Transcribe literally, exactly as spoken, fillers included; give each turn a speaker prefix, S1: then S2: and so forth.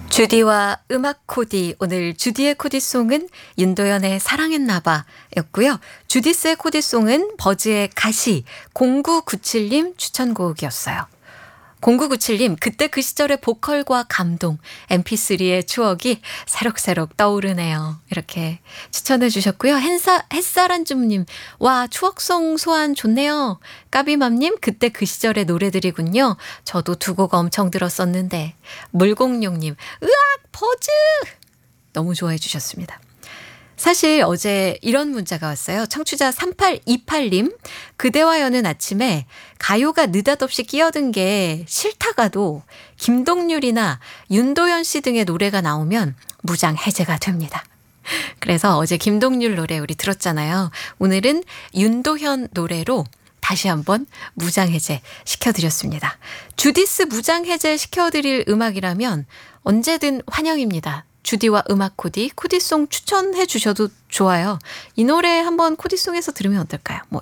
S1: 주디와 음악 코디. 오늘 주디의 코디송은 윤도현의 사랑했나봐 였고요. 주디스의 코디송은 버즈의 가시. 공구구칠님 추천곡이었어요. 공구구칠님, 그때 그 시절의 보컬과 감동, 엠피쓰리의 추억이 새록새록 떠오르네요. 이렇게 추천해 주셨고요. 햇사, 햇살한줌님, 와, 추억송 소환 좋네요. 까비맘님, 그때 그 시절의 노래들이군요. 저도 두 곡 엄청 들었었는데. 물공룡님, 으악, 버즈! 너무 좋아해 주셨습니다. 사실 어제 이런 문자가 왔어요. 청취자 삼팔이팔님, 그대와 여는 아침에 가요가 느닷없이 끼어든 게 싫다가도 김동률이나 윤도현 씨 등의 노래가 나오면 무장 해제가 됩니다. 그래서 어제 김동률 노래 우리 들었잖아요. 오늘은 윤도현 노래로 다시 한번 무장해제 시켜드렸습니다. 주디스 무장해제 시켜드릴 음악이라면 언제든 환영입니다. 주디와 음악 코디, 코디송 추천해 주셔도 좋아요. 이 노래 한번 코디송에서 들으면 어떨까요? 뭐